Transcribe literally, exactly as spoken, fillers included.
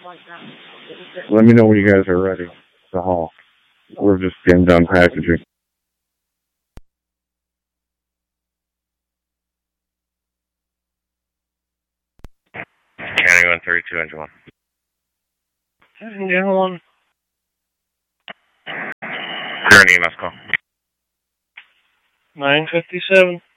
Let me know when you guys are ready to haul. We're just getting done packaging. County one thirty-two, engine one. Engine one. Current E M S call. nine fifty-seven.